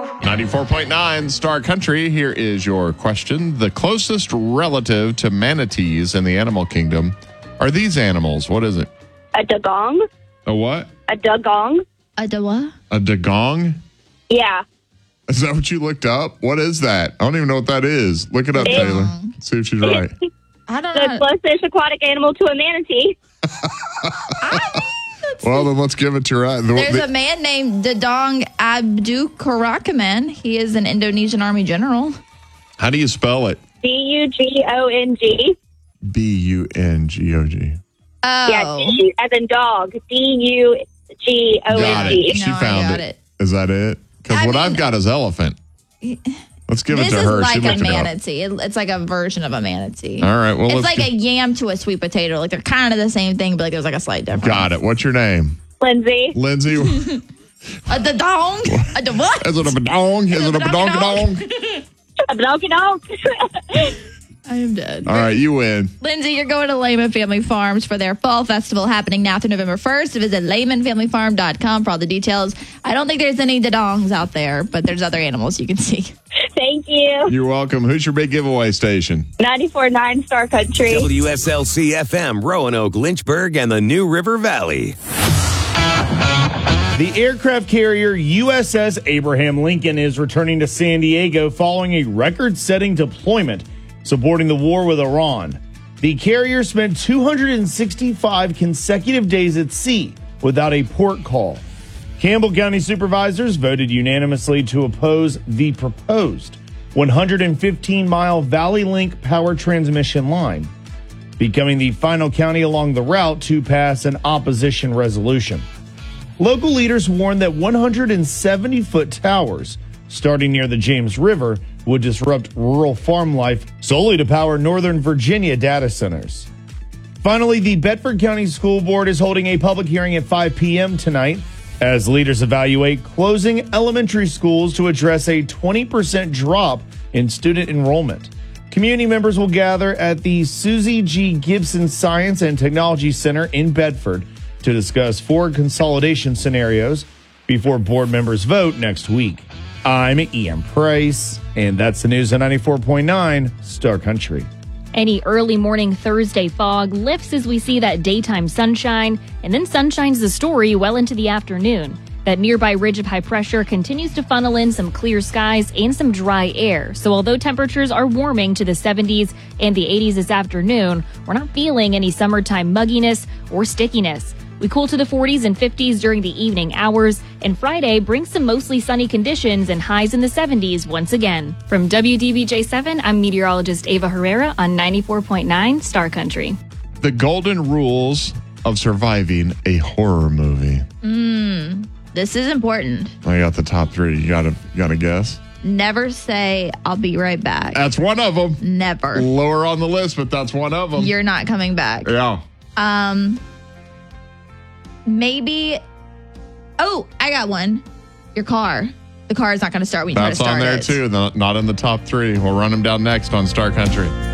94.9 Star Country. Here is your question. The closest relative to manatees in the animal kingdom are these animals. What is it? A dugong? A what? A dugong? A what? A dugong? Yeah. Is that what you looked up? What is that? I don't even know what that is. Look it up, Taylor. See if she's right. I don't The know. closest aquatic animal to a manatee. Well, then let's give it to her. There's a man named Dadong Abdurrahman. He is an Indonesian army general. How do you spell it? Dugong. Bungog. Oh. Yeah, D as in dog. Dugong. Got it. She No, I found got it. it. Is that it? Because what I've got is elephant. Let's give it This to is her. like She a looked it up. manatee. It's like a version of a manatee. All right. Well, It's let's like a yam to a sweet potato. Like they're kind of the same thing, but like there's like a slight difference. Got it. What's your name? Lindsay. Lindsay. Is A Dadong? A what? it a badong? Is it a badong? A donkey dog. I am dead. All right, you win. Lindsay, you're going to Lehman Family Farms for their fall festival happening now through November 1st. Visit LehmanFamilyFarm.com for all the details. I don't think there's any Dadongs out there, but there's other animals you can see. Thank you. You're welcome. Who's your big giveaway station? 94.9 Star Country. WSLC FM, Roanoke, Lynchburg, and the New River Valley. The aircraft carrier USS Abraham Lincoln is returning to San Diego following a record-setting deployment supporting the war with Iran. The carrier spent 265 consecutive days at sea without a port call. Campbell County supervisors voted unanimously to oppose the proposed 115-mile Valley Link power transmission line, becoming the final county along the route to pass an opposition resolution. Local leaders warned that 170-foot towers starting near the James River would disrupt rural farm life solely to power Northern Virginia data centers. Finally, the Bedford County School Board is holding a public hearing at 5 p.m. tonight as leaders evaluate closing elementary schools to address a 20% drop in student enrollment. Community members will gather at the Susie G. Gibson Science and Technology Center in Bedford to discuss 4 consolidation scenarios before board members vote next week. I'm Ian Price, and that's the news on 94.9 Star Country. Any early morning Thursday fog lifts as we see that daytime sunshine, and then sunshine's the story well into the afternoon. That nearby ridge of high pressure continues to funnel in some clear skies and some dry air. So although temperatures are warming to the 70s and the 80s this afternoon, we're not feeling any summertime mugginess or stickiness. We cool to the 40s and 50s during the evening hours, and Friday brings some mostly sunny conditions and highs in the 70s once again. From WDBJ7, I'm meteorologist Ava Herrera on 94.9 Star Country. The golden rules of surviving a horror movie. This is important. I got the top 3. You got a guess? Never say, I'll be right back. That's one of them. Never. Lower on the list, but that's one of them. You're not coming back. Yeah. Maybe. Oh, I got one. Your car. The car is not going to start when you try to That's start on there it. too. Not in the top 3. We'll run them down next on Star Country.